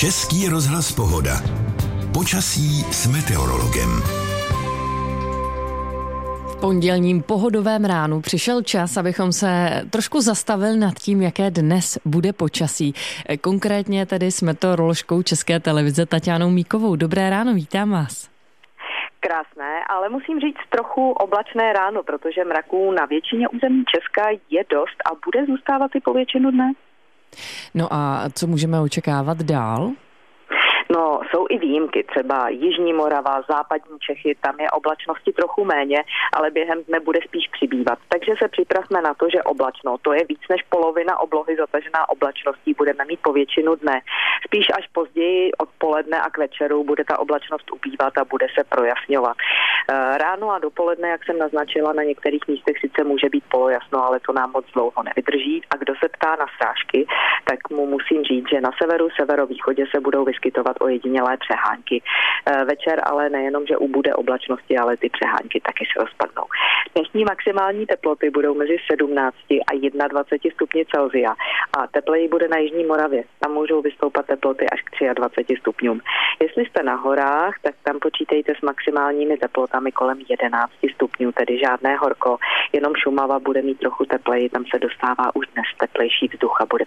Český rozhlas Pohoda. Počasí s meteorologem. V pondělním pohodovém ránu přišel čas, abychom se trošku zastavili nad tím, jaké dnes bude počasí. Konkrétně tedy s meteoroložkou České televize Taťánou Míkovou. Dobré ráno, vítám vás. Krásné, ale musím říct trochu oblačné ráno, protože mraků na většině území Česka je dost a bude zůstávat i po většinu dne. No a co můžeme očekávat dál? No, jsou i výjimky, třeba Jižní Morava, Západní Čechy, tam je oblačnosti trochu méně, ale během dne bude spíš přibývat. Takže se připravme na to, že oblačno, to je víc než polovina oblohy zatažená oblačností, budeme mít po většinu dne. Spíš až později odpoledne a k večeru bude ta oblačnost ubývat a bude se projasňovat. Ráno a dopoledne, jak jsem naznačila, na některých místech sice může být polojasno, ale to nám moc dlouho nevydrží. A kdo se ptá na srážky, tak mu musím říct, že na severu, severovýchodě se budou vyskytovat ojedinělé přehánky. Večer ale nejenom, že ubude oblačnosti, ale ty přehánky taky se rozpadnou. Dnešní maximální teploty budou mezi 17 a 21 stupni Celsia a tepleji bude na Jižní Moravě. Tam můžou vystoupat teploty až k 23 stupňům. Jestli jste na horách, tak tam počítejte s maximálními teplotami kolem 11 stupňů, tedy žádné horko. Jenom Šumava bude mít trochu tepleji, tam se dostává už dnes teplejší vzduch a bude